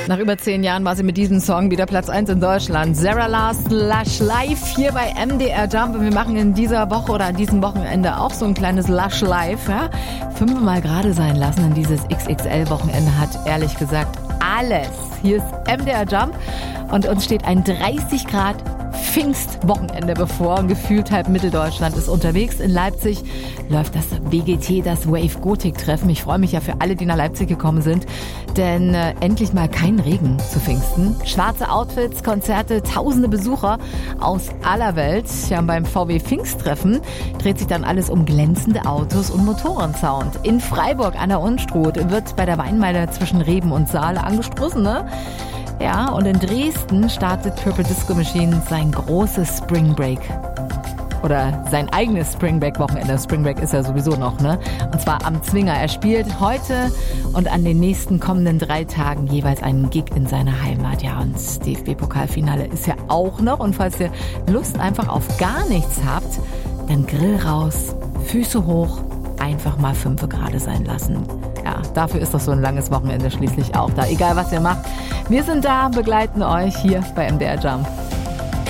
Nach über 10 Jahren war sie mit diesem Song wieder Platz 1 in Deutschland. Sarah Last Lush Live hier bei MDR Jump. Und wir machen in dieser Woche oder an diesem Wochenende auch so ein kleines Lush Live. Ja? 5-mal gerade sein lassen in dieses XXL-Wochenende hat ehrlich gesagt alles. Hier ist MDR Jump und uns steht ein 30 Grad Pfingstwochenende bevor und gefühlt halb Mitteldeutschland ist unterwegs. In Leipzig läuft das WGT, das Wave Gothic Treffen. Ich freue mich ja für alle, die nach Leipzig gekommen sind, denn endlich mal kein Regen zu Pfingsten. Schwarze Outfits, Konzerte, tausende Besucher aus aller Welt. Ja, und beim VW Pfingsttreffen dreht sich dann alles um glänzende Autos und Motorensound. In Freiburg an der Unstrut wird bei der Weinmeile zwischen Reben und Saale angestoßen, ne? Ja, und in Dresden startet Purple Disco Machine sein großes Spring Break. Oder sein eigenes Spring Break Wochenende. Spring Break ist ja sowieso noch, ne? Und zwar am Zwinger. Er spielt heute und an den nächsten kommenden 3 Tagen jeweils einen Gig in seiner Heimat. Ja, und das DFB-Pokalfinale ist ja auch noch. Und falls ihr Lust einfach auf gar nichts habt, dann Grill raus, Füße hoch, einfach mal 5 Grad sein lassen. Ja, dafür ist doch so ein langes Wochenende schließlich auch da. Egal, was ihr macht. Wir sind da, begleiten euch hier bei MDR Jump.